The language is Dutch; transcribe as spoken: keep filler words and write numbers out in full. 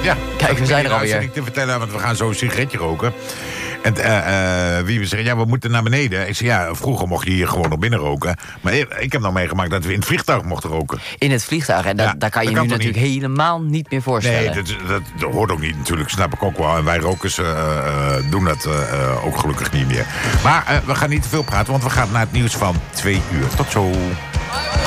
Ja, Kijk, we zijn er alweer. Ik te vertellen, want we gaan zo een sigaretje roken. En uh, uh, wie we zeggen, ja, we moeten naar beneden. Ik zeg, ja, vroeger mocht je hier gewoon nog binnen roken. Maar ik heb nog meegemaakt dat we in het vliegtuig mochten roken. In het vliegtuig, en dat, ja, daar kan je dat nu kan natuurlijk niet. helemaal niet meer voorstellen. Nee, dat, dat, dat hoort ook niet natuurlijk, snap ik ook wel. En wij rokers uh, uh, doen dat uh, ook gelukkig niet meer. Maar uh, we gaan niet te veel praten, want we gaan naar het nieuws van twee uur. Tot zo.